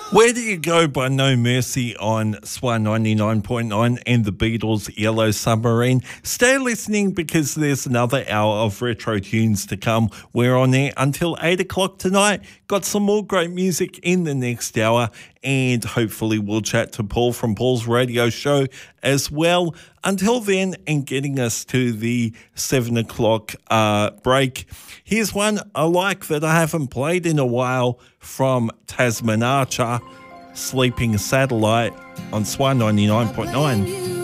Where Do You Go by No Mercy on SWA 99.9 and the Beatles' Yellow Submarine. Stay listening because there's another hour of retro tunes to come. We're on air until 8 o'clock tonight. Got some more great music in the next hour, and hopefully we'll chat to Paul from Paul's radio show as well. Until then, and getting us to the 7 o'clock break, here's one I like that I haven't played in a while from Tasman Archer, Sleeping Satellite on SWA 99.9.